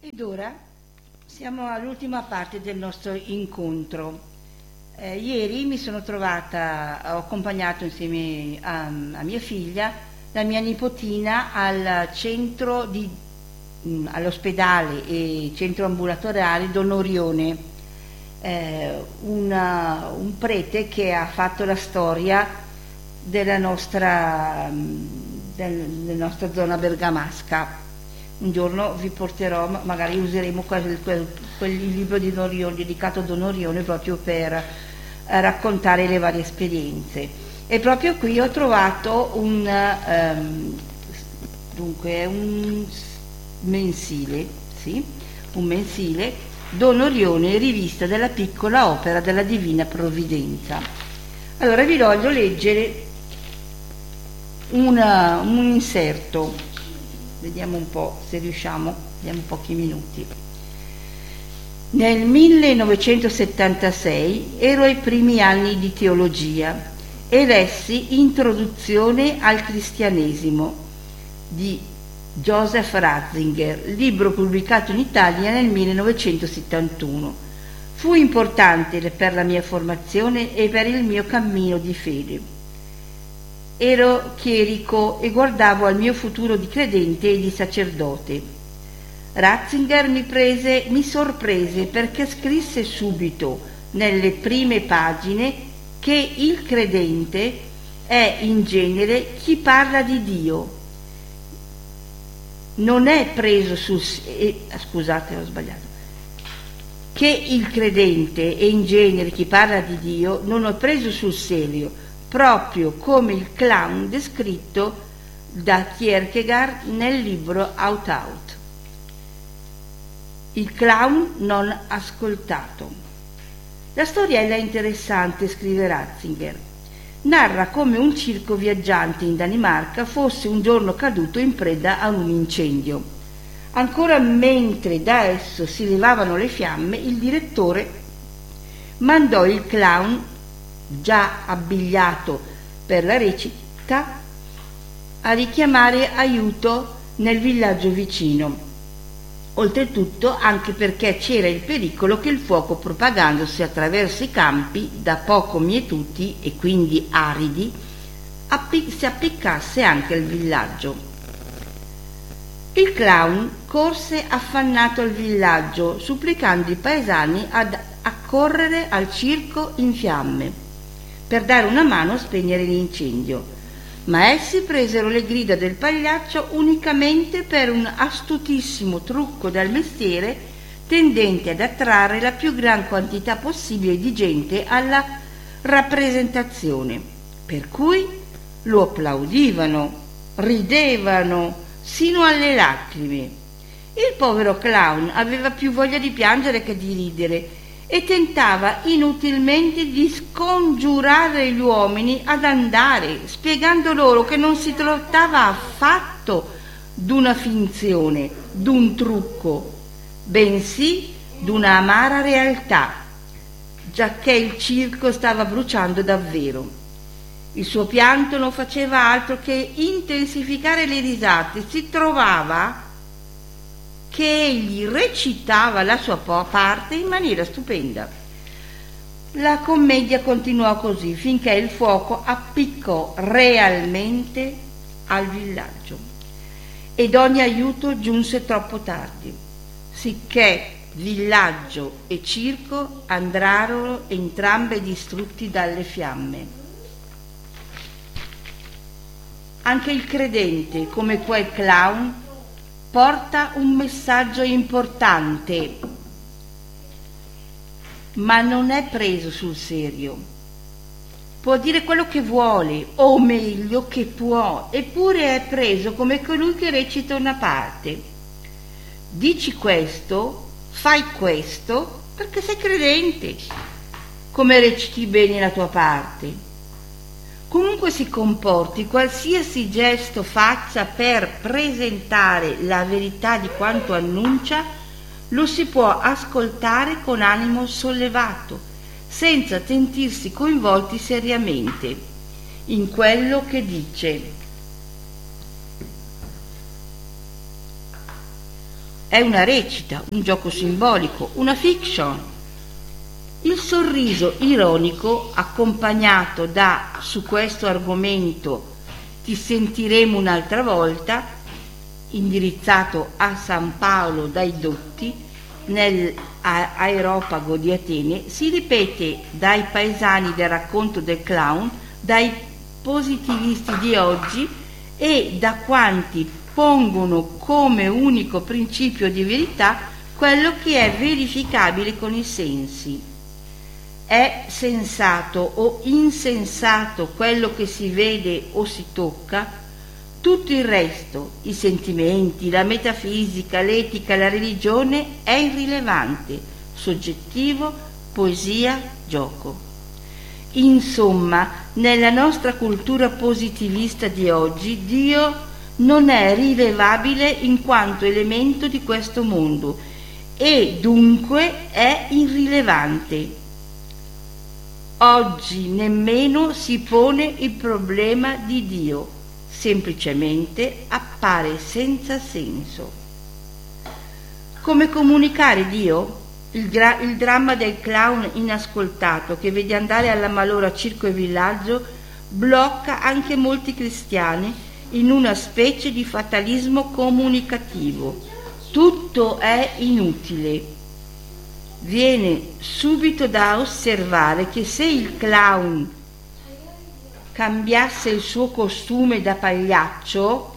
Ed ora siamo all'ultima parte del nostro incontro. Ieri mi sono trovata, ho accompagnato insieme a mia figlia la mia nipotina al centro all'ospedale e centro ambulatoriale Don Orione, un prete che ha fatto la storia della nostra zona bergamasca. Un giorno vi porterò, magari useremo quel libro di Don Orione, dedicato a Don Orione, proprio per raccontare le varie esperienze. E proprio qui ho trovato un mensile, sì, un mensile, Don Orione, rivista della piccola opera della Divina Provvidenza. Allora vi voglio leggere un inserto. Vediamo un po' se riusciamo, vediamo pochi minuti. Nel 1976 ero ai primi anni di teologia e lessi Introduzione al cristianesimo di Joseph Ratzinger, libro pubblicato in Italia nel 1971. Fu importante per la mia formazione e per il mio cammino di fede. Ero chierico e guardavo al mio futuro di credente e di sacerdote. Ratzinger mi sorprese perché scrisse subito, nelle prime pagine, che il credente è in genere chi parla di Dio. Non è preso sul... scusate, ho sbagliato. Che il credente è in genere chi parla di Dio non è preso sul serio, proprio come il clown descritto da Kierkegaard nel libro Out Out. Il clown non ascoltato. La storiella è interessante, scrive Ratzinger. Narra come un circo viaggiante in Danimarca fosse un giorno caduto in preda a un incendio. Ancora mentre da esso si levavano le fiamme, il direttore mandò il clown, già abbigliato per la recita, a richiamare aiuto nel villaggio vicino. Oltretutto anche perché c'era il pericolo che il fuoco, propagandosi attraverso i campi da poco mietuti e quindi aridi, si appiccasse anche al villaggio. Il clown corse affannato al villaggio, supplicando i paesani ad accorrere al circo in fiamme per dare una mano a spegnere l'incendio, ma essi presero le grida del pagliaccio unicamente per un astutissimo trucco del mestiere tendente ad attrarre la più gran quantità possibile di gente alla rappresentazione, per cui lo applaudivano, ridevano sino alle lacrime. Il povero clown aveva più voglia di piangere che di ridere e tentava inutilmente di scongiurare gli uomini ad andare, spiegando loro che non si trattava affatto d'una finzione, d'un trucco, bensì d'una amara realtà, giacché il circo stava bruciando davvero. Il suo pianto non faceva altro che intensificare le risate. Si trovava che egli recitava la sua parte in maniera stupenda. La commedia continuò così finché il fuoco appiccò realmente al villaggio ed ogni aiuto giunse troppo tardi, sicché villaggio e circo andarono entrambe distrutti dalle fiamme. Anche il credente, come quel clown, porta un messaggio importante, ma non è preso sul serio. Può dire quello che vuole, o meglio che può, eppure è preso come colui che recita una parte. Dici questo, fai questo, perché sei credente, come reciti bene la tua parte. Comunque si comporti, qualsiasi gesto faccia per presentare la verità di quanto annuncia, lo si può ascoltare con animo sollevato, senza sentirsi coinvolti seriamente in quello che dice. è una recita, un gioco simbolico, una fiction. Il sorriso ironico accompagnato da "su questo argomento ti sentiremo un'altra volta", indirizzato a San Paolo dai dotti nell'Aeropago di Atene, si ripete dai paesani del racconto del clown, dai positivisti di oggi e da quanti pongono come unico principio di verità quello che è verificabile con i sensi. È sensato o insensato quello che si vede o si tocca? Tutto il resto, i sentimenti, la metafisica, l'etica, la religione, è irrilevante, soggettivo, poesia, gioco. Insomma, nella nostra cultura positivista di oggi, Dio non è rilevabile in quanto elemento di questo mondo e dunque è irrilevante. Oggi nemmeno si pone il problema di Dio, semplicemente appare senza senso. Come comunicare Dio? Il dramma del clown inascoltato che vede andare alla malora circo e villaggio blocca anche molti cristiani in una specie di fatalismo comunicativo. Tutto è inutile. Viene subito da osservare che se il clown cambiasse il suo costume da pagliaccio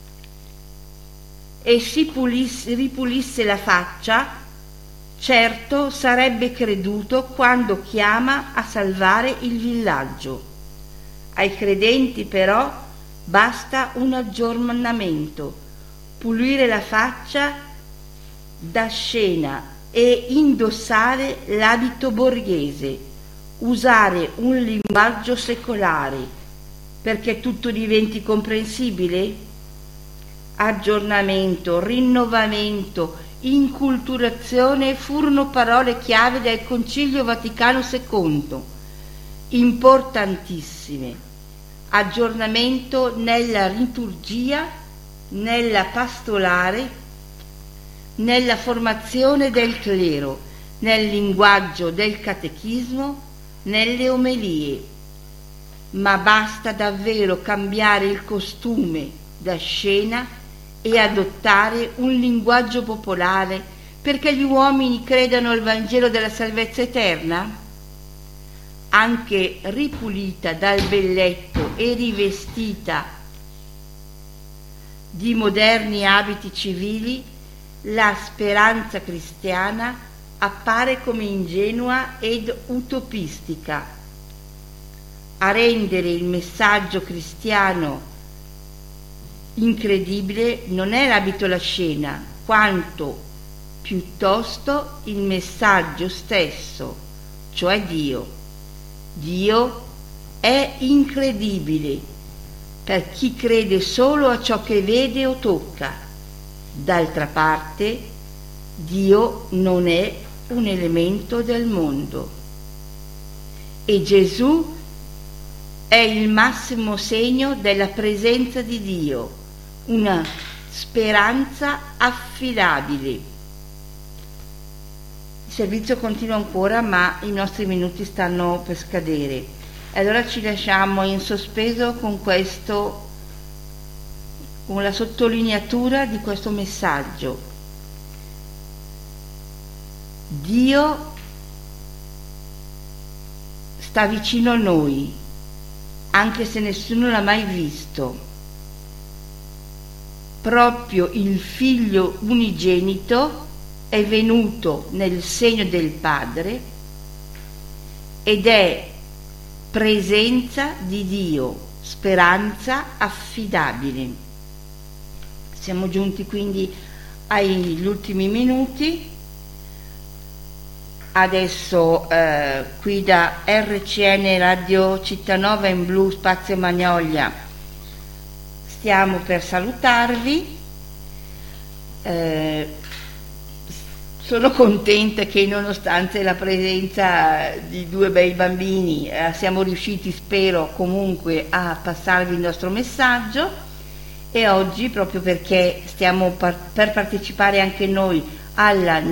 e si ripulisse la faccia, certo sarebbe creduto quando chiama a salvare il villaggio. Ai credenti però basta un aggiornamento, pulire la faccia da scena e indossare l'abito borghese, usare un linguaggio secolare perché tutto diventi comprensibile? Aggiornamento, rinnovamento, inculturazione furono parole chiave del Concilio Vaticano II, importantissime. Aggiornamento nella liturgia, nella pastorale, nella formazione del clero, nel linguaggio del catechismo, nelle omelie. Ma basta davvero cambiare il costume da scena e adottare un linguaggio popolare perché gli uomini credano al Vangelo della salvezza eterna? Anche ripulita dal belletto e rivestita di moderni abiti civili, la speranza cristiana appare come ingenua ed utopistica. A rendere il messaggio cristiano incredibile non è l'abito e la scena, quanto piuttosto il messaggio stesso, cioè Dio. Dio è incredibile per chi crede solo a ciò che vede o tocca. D'altra parte, Dio non è un elemento del mondo. E Gesù è il massimo segno della presenza di Dio, una speranza affidabile. Il servizio continua ancora, ma i nostri minuti stanno per scadere. Allora ci lasciamo in sospeso con la sottolineatura di questo messaggio. Dio sta vicino a noi, anche se nessuno l'ha mai visto. Proprio il Figlio unigenito è venuto nel segno del Padre ed è presenza di Dio, speranza affidabile. Siamo giunti quindi agli ultimi minuti. Adesso qui da RCN Radio Cittanova in Blu Spazio Magnolia stiamo per salutarvi. Sono contenta che nonostante la presenza di due bei bambini siamo riusciti, spero comunque, a passarvi il nostro messaggio E oggi, proprio perché stiamo per partecipare anche noi alla